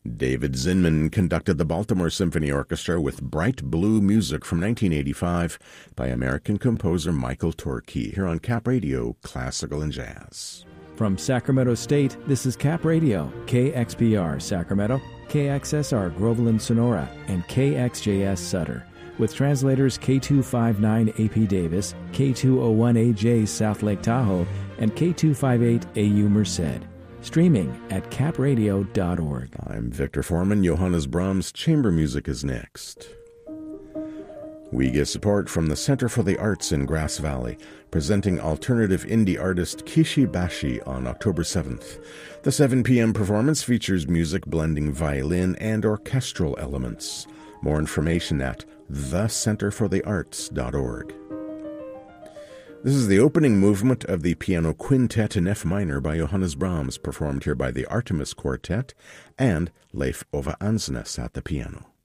David Zinman conducted the Baltimore Symphony Orchestra with Bright Blue music from 1985 by American composer Michael Torkey, here on Cap Radio, Classical and Jazz. From Sacramento State, this is Cap Radio, KXPR Sacramento, KXSR Groveland Sonora, and KXJS Sutter, with translators K259AP Davis, K201AJ South Lake Tahoe, and K258AU Merced. Streaming at capradio.org. I'm Victor Foreman. Johannes Brahms' chamber music is next. We get support from the Center for the Arts in Grass Valley, presenting alternative indie artist Kishi Bashi on October 7th. The 7 p.m. performance features music blending violin and orchestral elements. More information at thecenterforthearts.org. This is the opening movement of the piano quintet in F minor by Johannes Brahms, performed here by the Artemis Quartet and Leif Ove Ansnes at the piano.